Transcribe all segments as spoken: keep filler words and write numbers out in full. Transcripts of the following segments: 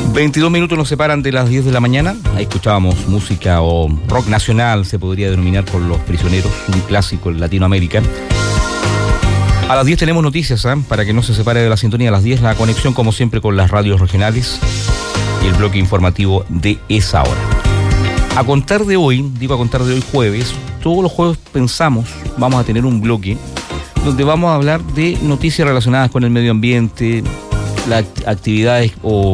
veintidós minutos nos separan de las diez de la mañana. Ahí escuchábamos música o rock nacional, se podría denominar, por Los Prisioneros, un clásico en Latinoamérica. A las diez tenemos noticias, ¿eh? Para que no se separe de la sintonía. A las diez la conexión, como siempre, con las radios regionales y el bloque informativo de esa hora. A contar de hoy, digo a contar de hoy jueves, todos los jueves pensamos, vamos a tener un bloque donde vamos a hablar de noticias relacionadas con el medio ambiente, las actividades o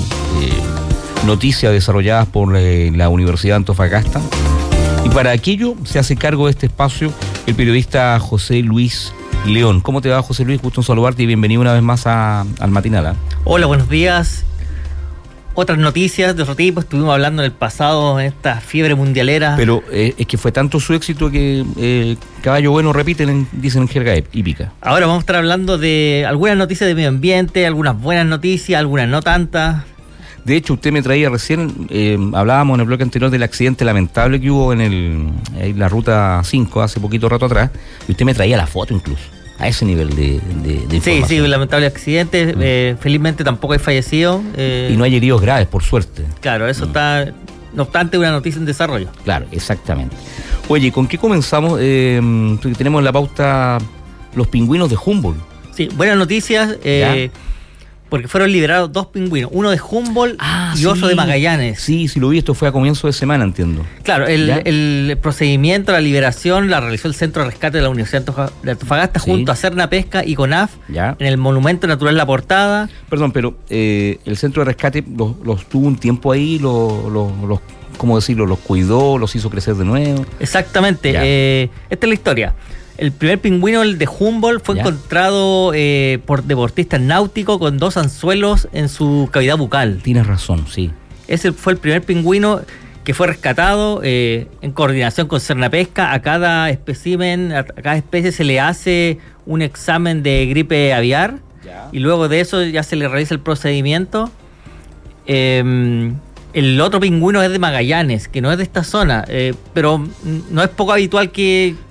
eh, noticias desarrolladas por eh, la Universidad de Antofagasta. Y para aquello se hace cargo de este espacio el periodista José Luis León. ¿Cómo te va, José Luis? Gusto en saludarte y bienvenido una vez más a, al Matinal, ¿eh? Hola, buenos días. Otras noticias de otro tipo, estuvimos hablando en el pasado, en esta fiebre mundialera. Pero eh, es que fue tanto su éxito que eh, caballo bueno repiten, en, dicen en jerga hípica. Ahora vamos a estar hablando de algunas noticias de medio ambiente, algunas buenas noticias, algunas no tantas. De hecho, usted me traía recién, eh, hablábamos en el bloque anterior del accidente lamentable que hubo en, el, en la ruta cinco hace poquito rato atrás, y usted me traía la foto incluso. A ese nivel de, de, de información. Sí, sí, lamentable accidente. Mm. Eh, felizmente tampoco hay fallecido. Eh, y no hay heridos graves, por suerte. Claro, eso mm. está, no obstante, una noticia en desarrollo. Claro, exactamente. Oye, ¿con qué comenzamos? Eh, tenemos en la pauta los pingüinos de Humboldt. Sí, buenas noticias. Eh, porque fueron liberados dos pingüinos, uno de Humboldt ah, y sí. otro de Magallanes. Sí, sí lo vi, esto fue a comienzo de semana, entiendo. Claro, el, el procedimiento, la liberación, la realizó el Centro de Rescate de la Universidad de Antofagasta sí. junto a Serna Pesca y CONAF ya. en el Monumento Natural La Portada. Perdón, pero eh, el Centro de Rescate los, los tuvo un tiempo ahí, los, los, los, ¿cómo decirlo? Los cuidó, los hizo crecer de nuevo. Exactamente, eh, esta es la historia. El primer pingüino, el de Humboldt, fue ¿Ya? encontrado eh, por deportistas náuticos con dos anzuelos en su cavidad bucal. Tienes razón, sí. Ese fue el primer pingüino que fue rescatado eh, en coordinación con Cernapesca. A cada espécimen, a cada especie se le hace un examen de gripe aviar ¿Ya? y luego de eso ya se le realiza el procedimiento. Eh, el otro pingüino es de Magallanes, que no es de esta zona, eh, pero no es poco habitual que